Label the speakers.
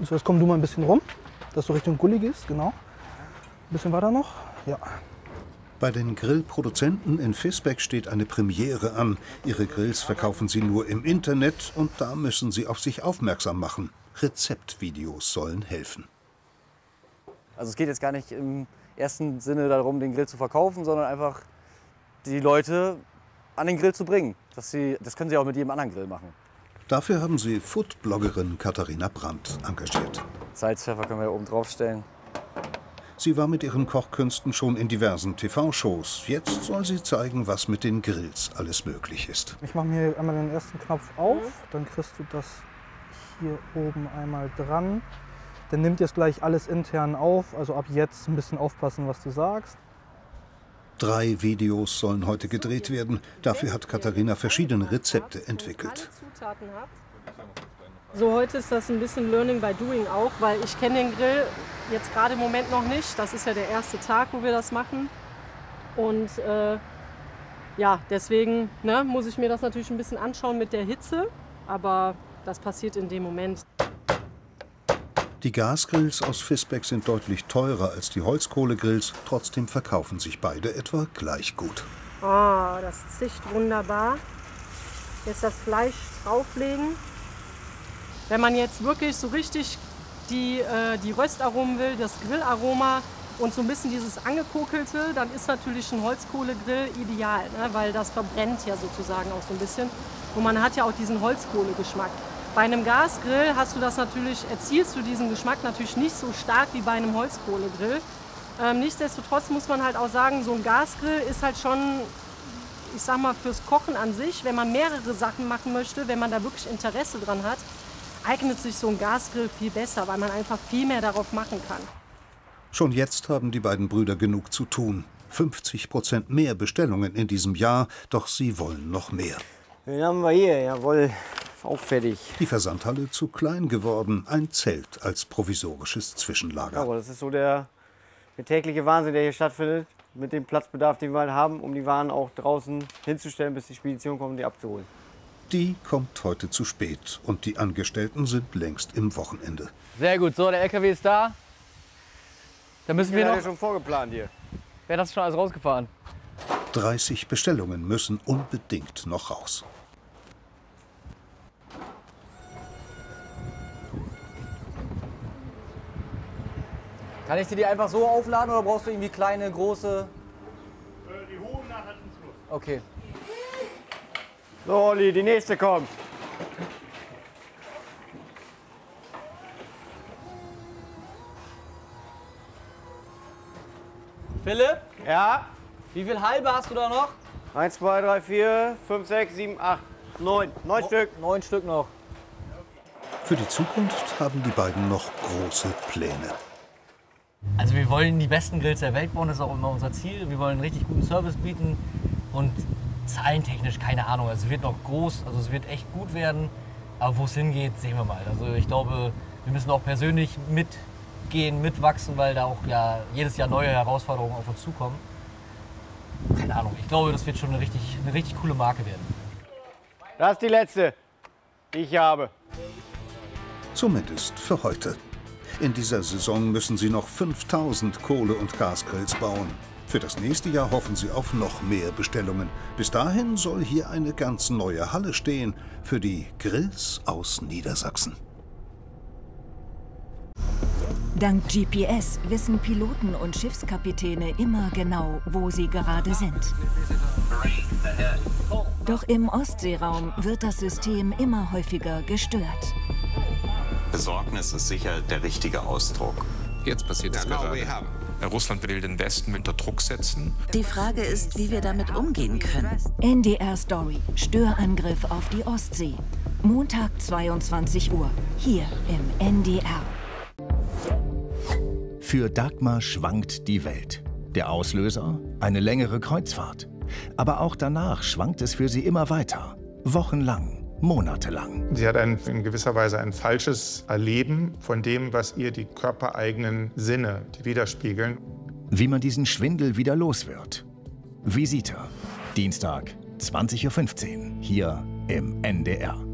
Speaker 1: So, jetzt komm du mal ein bisschen rum, dass du Richtung Gully gehst, genau. Ein bisschen weiter noch, ja.
Speaker 2: Bei den Grillproduzenten in Visbeck steht eine Premiere an. Ihre Grills verkaufen sie nur im Internet und da müssen sie auf sich aufmerksam machen. Rezeptvideos sollen helfen.
Speaker 3: Also es geht jetzt gar nicht im ersten Sinne darum, den Grill zu verkaufen, sondern einfach die Leute an den Grill zu bringen. Das können sie auch mit jedem anderen Grill machen.
Speaker 2: Dafür haben sie Food-Bloggerin Katharina Brandt engagiert.
Speaker 3: Salz, Pfeffer können wir hier oben drauf stellen.
Speaker 2: Sie war mit ihren Kochkünsten schon in diversen TV-Shows. Jetzt soll sie zeigen, was mit den Grills alles möglich ist.
Speaker 1: Ich mache mir einmal den ersten Knopf auf, dann kriegst du das hier oben einmal dran. Dann nimmt jetzt gleich alles intern auf, also ab jetzt ein bisschen aufpassen, was du sagst.
Speaker 2: 3 Videos sollen heute gedreht werden. Dafür hat Katharina verschiedene Rezepte entwickelt.
Speaker 4: So, heute ist das ein bisschen Learning by Doing auch, weil ich kenne den Grill jetzt gerade im Moment noch nicht. Das ist ja der erste Tag, wo wir das machen. Und ja, deswegen muss ich mir das natürlich ein bisschen anschauen mit der Hitze. Aber das passiert in dem Moment.
Speaker 2: Die Gasgrills aus Visbeck sind deutlich teurer als die Holzkohlegrills. Trotzdem verkaufen sich beide etwa gleich gut.
Speaker 4: Oh, das zischt wunderbar. Jetzt das Fleisch drauflegen. Wenn man jetzt wirklich so richtig die Röstaromen will, das Grillaroma und so ein bisschen dieses Angekokelte, dann ist natürlich ein Holzkohlegrill ideal, ne? Weil das verbrennt ja sozusagen auch so ein bisschen. Und man hat ja auch diesen Holzkohlegeschmack. Bei einem Gasgrill erzielst du diesen Geschmack natürlich nicht so stark wie bei einem Holzkohlegrill. Nichtsdestotrotz muss man halt auch sagen, so ein Gasgrill ist halt schon, ich sag mal, fürs Kochen an sich, wenn man mehrere Sachen machen möchte, wenn man da wirklich Interesse dran hat, eignet sich so ein Gasgrill viel besser, weil man einfach viel mehr darauf machen kann.
Speaker 2: Schon jetzt haben die beiden Brüder genug zu tun. 50% mehr Bestellungen in diesem Jahr, doch sie wollen noch mehr.
Speaker 5: Den haben wir hier, jawohl, auffällig.
Speaker 2: Die Versandhalle zu klein geworden, ein Zelt als provisorisches Zwischenlager.
Speaker 5: Ja, aber das ist so der tägliche Wahnsinn, der hier stattfindet, mit dem Platzbedarf, den wir halt haben, um die Waren auch draußen hinzustellen, bis die Spedition kommt, um die abzuholen.
Speaker 2: Die kommt heute zu spät und die Angestellten sind längst im Wochenende.
Speaker 3: Sehr gut, so, der LKW ist da. Da müssen wir noch...
Speaker 5: Ja schon vorgeplant hier.
Speaker 3: Wer hat das schon alles rausgefahren?
Speaker 2: 30 Bestellungen müssen unbedingt noch raus.
Speaker 3: Kann ich die einfach so aufladen oder brauchst du irgendwie kleine, große?
Speaker 6: Die hohen nachher zum Schluss.
Speaker 3: Okay.
Speaker 5: So, Olli, die nächste kommt.
Speaker 3: Philipp?
Speaker 5: Ja?
Speaker 3: Wie viel halbe hast du da noch?
Speaker 5: 1, 2, 3, 4, 5, 6, 7, 8, 9. 9 Stück.
Speaker 3: 9 Stück noch.
Speaker 2: Für die Zukunft haben die beiden noch große Pläne.
Speaker 3: Also wir wollen die besten Grills der Welt bauen, das ist auch immer unser Ziel. Wir wollen einen richtig guten Service bieten und zahlentechnisch keine Ahnung. Also es wird noch groß, also es wird echt gut werden. Aber wo es hingeht, sehen wir mal. Also ich glaube, wir müssen auch persönlich mitgehen, mitwachsen, weil da auch ja jedes Jahr neue Herausforderungen auf uns zukommen. Keine Ahnung, ich glaube, das wird schon eine richtig coole Marke werden.
Speaker 5: Das ist die letzte, die ich hier habe.
Speaker 2: Zumindest für heute. In dieser Saison müssen sie noch 5000 Kohle- und Gasgrills bauen. Für das nächste Jahr hoffen sie auf noch mehr Bestellungen. Bis dahin soll hier eine ganz neue Halle stehen für die Grills aus Niedersachsen.
Speaker 7: Dank GPS wissen Piloten und Schiffskapitäne immer genau, wo sie gerade sind. Doch im Ostseeraum wird das System immer häufiger gestört.
Speaker 8: Besorgnis ist sicher der richtige Ausdruck.
Speaker 9: Jetzt passiert es gerade. Russland will den Westen unter Druck setzen.
Speaker 10: Die Frage ist, wie wir damit umgehen können.
Speaker 7: NDR Story. Störangriff auf die Ostsee. Montag 22 Uhr. Hier im NDR.
Speaker 11: Für Dagmar schwankt die Welt. Der Auslöser? Eine längere Kreuzfahrt. Aber auch danach schwankt es für sie immer weiter. Wochenlang. Monatelang.
Speaker 12: Sie hat in gewisser Weise ein falsches Erleben von dem, was ihr die körpereigenen Sinne widerspiegeln.
Speaker 11: Wie man diesen Schwindel wieder los wird. Visita. Dienstag, 20:15 Uhr, hier im NDR.